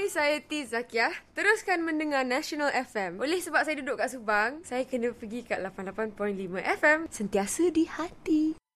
Hai, saya T Zakiah. Teruskan mendengar National FM. Oleh sebab saya duduk kat Subang, saya kena pergi kat 88.5 FM. Sentiasa di hati.